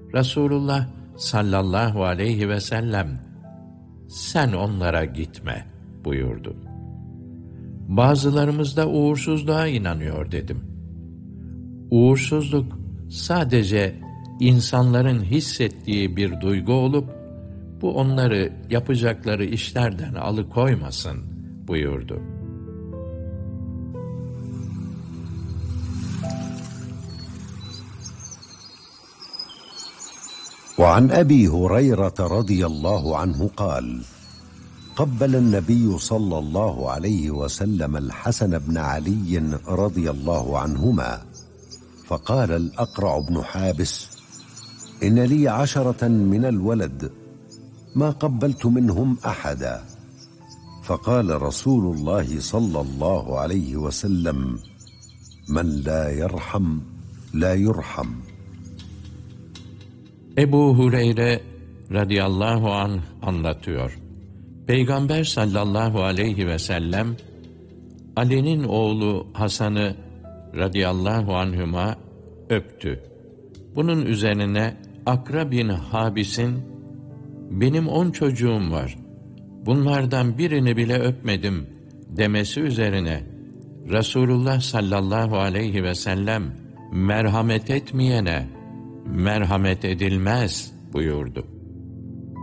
Resulullah sallallahu aleyhi ve sellem, sen onlara gitme buyurdu. Bazılarımız da uğursuzluğa inanıyor dedim. Uğursuzluk sadece insanların hissettiği bir duygu olup, bu onları yapacakları işlerden alıkoymasın buyurdu. وعن أبي هريرة رضي الله عنه قال: قبل النبي صلى الله عليه وسلم الحسن بن علي رضي الله عنهما، فقال الأقرع بن حابس: إن لي 10 من الولد ما قبلت منهم أحدا. فقال رسول الله صلى الله عليه وسلم: من لا يرحم لا يرحم. Ebu Hureyre radıyallahu anh anlatıyor. Peygamber sallallahu aleyhi ve sellem, Ali'nin oğlu Hasan'ı radıyallahu anhüma öptü. Bunun üzerine Akra bin Habis'in, benim 10 çocuğum var, bunlardan birini bile öpmedim demesi üzerine, Resulullah sallallahu aleyhi ve sellem, merhamet etmeyene merhamet edilmez buyurdu.